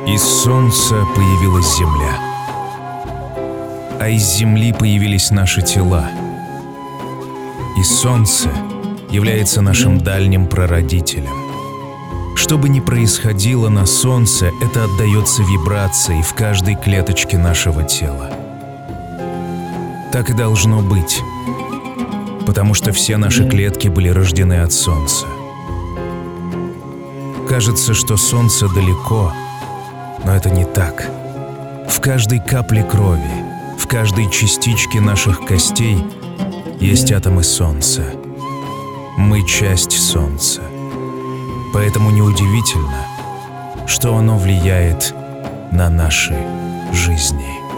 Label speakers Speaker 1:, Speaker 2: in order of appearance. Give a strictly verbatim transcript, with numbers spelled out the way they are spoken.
Speaker 1: Из солнца появилась земля, а из земли появились наши тела. И солнце является нашим дальним прародителем. Что бы ни происходило на солнце, это отдается вибрацией в каждой клеточке нашего тела. Так и должно быть, потому что все наши клетки были рождены от солнца. Кажется, что солнце далеко, но это не так. В каждой капле крови, в каждой частичке наших костей есть атомы солнца. Мы часть солнца. Поэтому неудивительно, что оно влияет на наши жизни.